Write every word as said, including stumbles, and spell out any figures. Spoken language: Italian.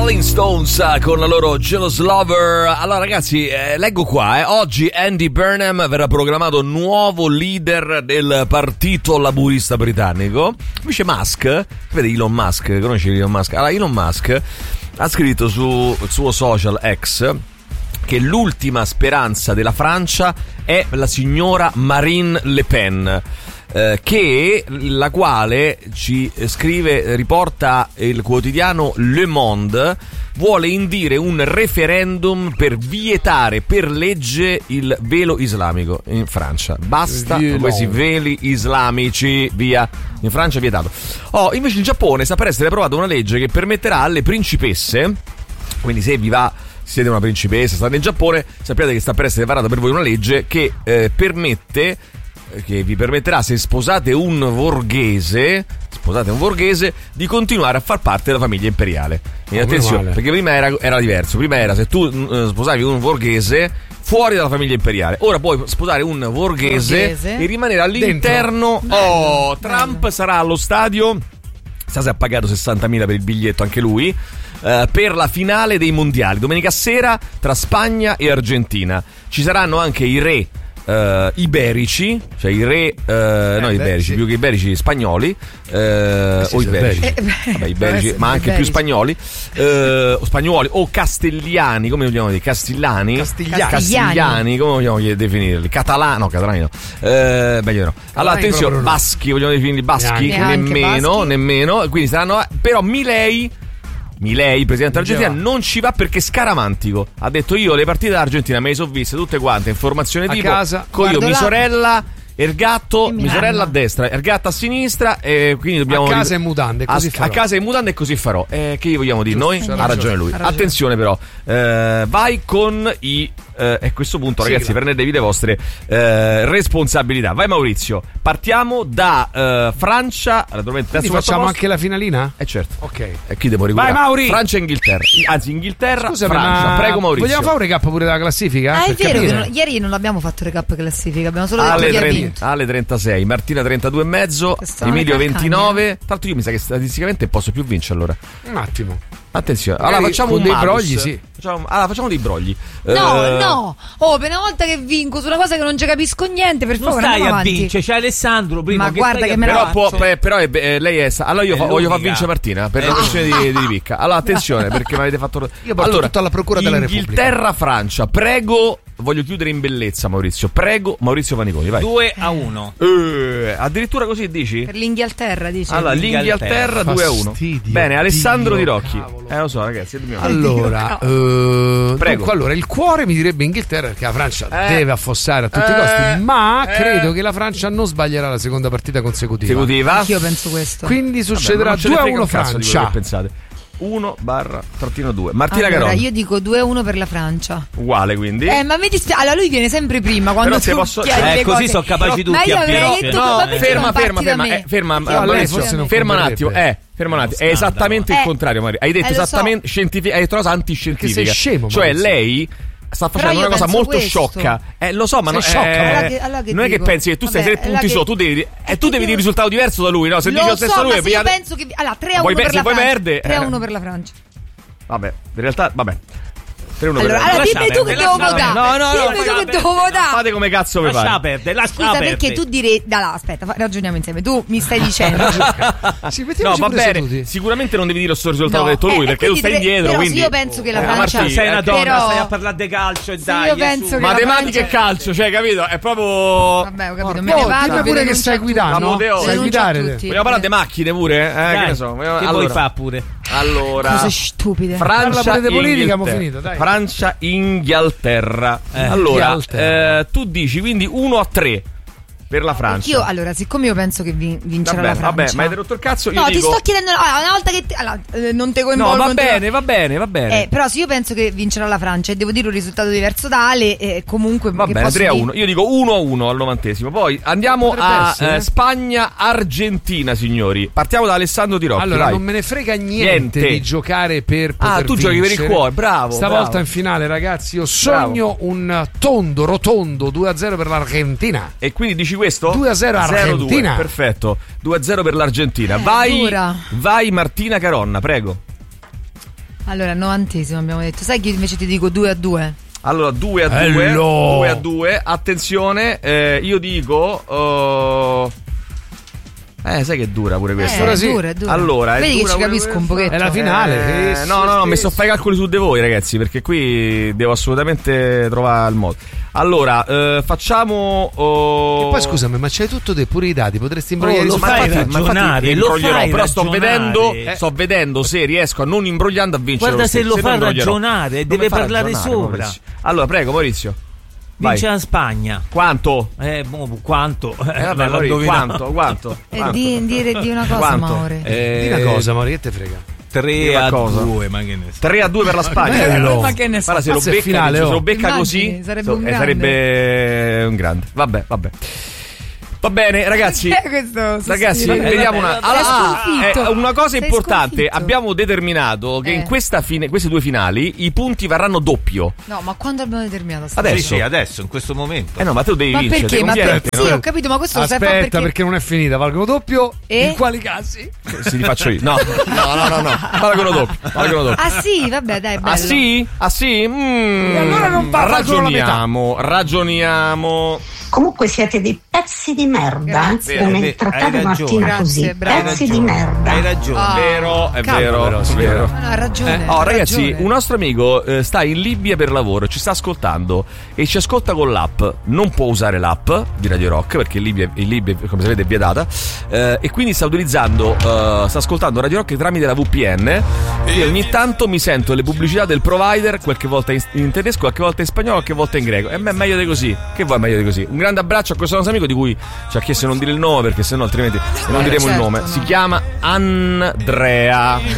Rolling Stones con la loro Jealous Lover. Allora ragazzi, eh, leggo qua, eh, oggi Andy Burnham verrà proclamato nuovo leader del partito laburista britannico. Invece Musk, vedi Elon Musk, conosci Elon Musk? Allora Elon Musk ha scritto sul suo social X che l'ultima speranza della Francia è la signora Marine Le Pen, eh, che la quale ci scrive, riporta il quotidiano Le Monde, vuole indire un referendum per vietare per legge il velo islamico in Francia. Basta con questi veli islamici, via. In Francia è vietato. Oh, invece in Giappone sta per essere approvata una legge che permetterà alle principesse, quindi se vi va, siete una principessa, state in Giappone, sappiate che sta per essere varata per voi una legge che eh, permette, che vi permetterà, se sposate un borghese, sposate un borghese, di continuare a far parte della famiglia imperiale. E oh, attenzione, perché prima era, era diverso, prima era se tu uh, sposavi un borghese fuori dalla famiglia imperiale, ora puoi sposare un borghese, borghese. e rimanere all'interno. Dentro. Oh, Trump Bello. sarà allo stadio, sa se ha pagato sessantamila per il biglietto anche lui, Uh, per la finale dei mondiali domenica sera tra Spagna e Argentina. Ci saranno anche i re uh, iberici, cioè i re uh, eh, no beh, iberici, sì. più che iberici spagnoli, uh, eh sì, o iberici, eh, vabbè, iberici ma anche iberici. più spagnoli, uh, spagnoli o castigliani, come vogliamo dire, castigliani, castigliani, castigliani come vogliamo definirli, catalano, no, catalani no, uh, meglio no. Allora attenzione, baschi, vogliamo definirli baschi, Neanche. nemmeno, baschi. nemmeno, quindi saranno, però Milei Milei, presidente dell'Argentina, non ci va perché scaramantico. Ha detto: io le partite dell'Argentina me le so viste tutte quante, informazione tipo, a casa, con io, mia sorella e il gatto, mia sorella a destra, il gatto a sinistra, e quindi dobbiamo a casa in mutande, così a, farò. a casa in mutande e così farò. Eh, che gli vogliamo dire Giusto, noi? ha Ha ragione, ragione lui. ha ragione. Attenzione però, eh, vai con i eh, e a questo punto sì, ragazzi, prendetevi le vostre eh, responsabilità. Vai Maurizio, partiamo da eh, Francia. Quindi facciamo posto. anche la finalina? Eh certo. Ok. E qui devo ricordare. Vai Mauri. Francia e Inghilterra. Anzi Inghilterra, Scusa, Francia. ma Prego Maurizio. Vogliamo fare un recap pure della classifica? Ah, è per vero capire? che non, ieri non abbiamo fatto recap classifica, abbiamo solo detto alle, chi ha trenta, vinto. alle trentasei, Martina trentadue e mezzo, Emilio ventinove. Tra l'altro io mi sa che statisticamente posso più vincere allora. Un attimo. Attenzione, allora facciamo con un dei malus. brogli, sì. Facciamo, allora facciamo dei brogli. No, uh, no. Oh, per una volta che vinco su una cosa che non ci capisco niente, per non favore, stai andiamo a avanti. vincere, c'è Alessandro prima. Ma che guarda che me però, la può, faccio. eh, però è, eh, lei è allora io fa, voglio far vincere Martina per eh, una questione di, di ripicca. Allora attenzione, perché mi avete fatto io porto allora, tutto alla Procura della Repubblica. Inghilterra Francia, prego. Voglio chiudere in bellezza Maurizio. Prego Maurizio Paniconi, vai. due a uno. Eh, addirittura così dici? Per l'Inghilterra dici. Allora l'Inghilterra due a uno. Bene, Alessandro Dio, Di Rocchi. Cavolo. Eh lo so ragazzi, dobbiamo... Allora, eh, prego. Dunque, allora, il cuore mi direbbe Inghilterra perché la Francia eh, deve affossare a tutti eh, i costi, ma eh, credo che la Francia non sbaglierà la seconda partita consecutiva. Consecutiva? Io penso questo. Quindi succederà due a uno Francia. Pensate. uno barra trattino due. Martina allora, Caroni. io dico due a uno per la Francia. Uguale quindi. Eh, ma mi dispiace. Allora lui viene sempre prima quando però tu posso... chiedi eh, così sono capaci tutti. Ma io avrei a detto no, ma ferma, ferma, ferma, ferma, eh, ferma, no, eh, lei forse non ferma un attimo, eh, ferma un attimo. È esattamente eh, il contrario, Maria. Hai detto eh, esattamente so. scientifica, hai detto una cosa antiscientifica. Perché sei scemo, cioè Maurizio. lei sta facendo una cosa molto questo. sciocca. Eh, lo so, ma non, sciocca, eh, allora che, allora che non è che dico? pensi che tu stai Vabbè, tre punti che... solo, tu devi e tu devi devo... dire il risultato diverso da lui, no? Se lo dici lo so, stesso lui, ma se io via... penso che allora tre a uno Vuoi per per, la vuoi Francia. perde? tre a uno per la Francia. Vabbè, in realtà, vabbè. tre a uno Allora, per la allora Francia. dimmi tu che devo votare. No, no, no, dimmi tu che no, devo votare. Fate come cazzo vi Lascia pare. perdere, lascia Scusa, perdere. perché tu direi da là, aspetta, ragioniamo insieme. Tu mi stai dicendo Sì, No, va bene. Sicuramente non devi dire lo stesso risultato no, che ha detto lui, eh, perché tu quindi stai dire- indietro, però quindi se io penso che la Eh, Francia Martì, sei una donna, però- stai a parlare di calcio e Sì, dai. io su. penso che Ma la matematica e Francia- calcio, cioè, capito? È proprio Vabbè, ho capito, me ne Oh, vado. dimmi pure vi che stai denuncio guidando. Amadeo, Sai denuncio guidare a te? tutti. Vogliamo parlare di macchine pure? Eh, Dai, che ne so. che allora, vuoi fare pure? Allora, Cose stupide. Parla Francia pure di politica, Inghilterra. abbiamo finito, dai. Francia Inghilterra. Eh, allora, Inghilterra. eh, tu dici quindi uno a tre per la Francia. Io, allora, siccome io penso che vin- vincerà vabbè, la Francia. vabbè, ma hai rotto il cazzo? Io No, dico... ti sto chiedendo. Allora, una volta che. Ti, allora, eh, non te No, coinvolgo. va non te- bene, va bene, va bene. Eh, però se io penso che vincerà la Francia e devo dire un risultato diverso da Ale, eh, comunque. Va che bene, posso tre a dire- uno. Io dico uno a uno al novantesimo. Poi andiamo Potrebbe a essere. eh, Spagna-Argentina, signori. Partiamo da Alessandro Di Rocchi. Allora, vai. non me ne frega niente, Niente. di giocare per poter Ah, tu giochi per il vincere. cuore, bravo. Stavolta bravo. in finale, ragazzi, io sogno un tondo, rotondo due a zero per l'Argentina. E quindi dici questo? due a zero Argentina. Perfetto. due a zero per l'Argentina. Eh, vai, dura. vai Martina Caronna, prego. Allora, novantesimo abbiamo detto. Sai che invece ti dico due a due? Allora, due a due. due a due. Attenzione, eh, io dico. Uh... Eh, sai che è dura pure questa. Eh, è sì. dura, è dura. Allora, è vedi dura che ci pure capisco un questa. pochetto. È la finale. Eh, no, no, no, mi sto a fare i calcoli su di voi, ragazzi, perché qui devo assolutamente trovare il modo. Allora, eh, facciamo. Oh... E poi scusami, ma c'hai tutto te, pure i dati, potresti Oh, imbrogliare lo su- Ma fai infatti, ma ragionare, infatti lo imbroglierò, fai però sto ragionare. vedendo, Eh. sto vedendo se riesco a non imbrogliando a vincere. Guarda lo se stesso. lo no fa imbroglierò. ragionare, Non deve mi fa parlare ragionare, sopra. Maurizio. Allora, prego, Maurizio. Vai. Vince la Spagna. Quanto? Eh, boh, quanto? Eh, vabbè, Me l'ho Maurizio, indovinato. quanto? Quanto? E Quanto? di, di, di una cosa, Quanto? Maure. Eh, Di una cosa, Mauri, che te frega? tre una a cosa. due, ma che ne so. tre a due per la Spagna. Bello. Ma che ne so. Guarda, se lo Cazzo, è becca, finale, dice, se oh. lo becca Immagini, così sarebbe so- un eh, grande. sarebbe un grande. Vabbè, vabbè. Va bene, ragazzi. Perché questo Ragazzi, sospiro? vediamo una, Sei ah, sconfitto. eh, una cosa Sei importante. sconfitto. Abbiamo determinato che Eh. in questa fine, queste due finali i punti varranno doppio. No, ma quando abbiamo determinato sta Adesso. Sì, sì, adesso, in questo momento. Eh no, ma tu devi Ma vincere. perché? ti Ma conviene, perché? no? Sì, ho capito, ma questo lo sai fare Aspetta, perché... perché non è finita, valgono doppio. E? In quali casi? Sì, li faccio io. No, no, no, no, no. Valgono doppio. Valgono doppio. Ah sì, vabbè, dai, bello. Ah sì? Ah sì? Mm. E allora non va- valgono la metà. Ragioniamo, ragioniamo. Comunque siete dei pezzi di merda. Grazie. Non Hai mi trattate ragione. Martina Grazie, così. bravo. Pezzi di Hai merda. ragione. Ah. Vero, è calma vero, però, è signora. vero. Ma no, ha ragione. Oh, ha ragazzi, ragione. un nostro amico eh, sta in Libia per lavoro, ci sta ascoltando e ci ascolta con l'app. Non può usare l'app di Radio Rock perché in Libia, in Libia come sapete, è vietata. Eh, e quindi sta utilizzando, eh, sta ascoltando Radio Rock tramite la V P N. Io ogni tanto mi sento le pubblicità del provider, qualche volta in, in tedesco, qualche volta in spagnolo, qualche volta in greco. E a me è meglio di così. Che vuoi meglio di così? Un grande abbraccio a questo nostro amico di cui ci ha chiesto di non dire il nome perché sennò altrimenti non diremo il certo, nome. no. Si chiama Andrea.